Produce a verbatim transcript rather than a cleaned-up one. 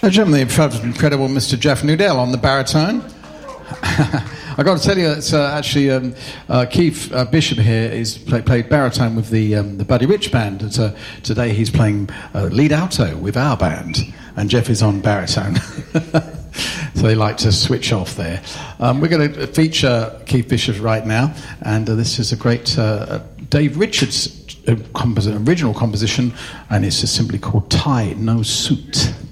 Gentlemen, the incredible Mister Jeff Nudell on the baritone. I got to tell you, it's uh, actually um, uh, Keith uh, Bishop here is play, played baritone with the um, the Buddy Rich band. And, uh, today he's playing uh, lead alto with our band, and Jeff is on baritone. So they like to switch off there. Um, we're going to feature Keith Bishop right now, and uh, this is a great uh, Dave Richards uh, compos- original composition, and it's just simply called Tie No Suit.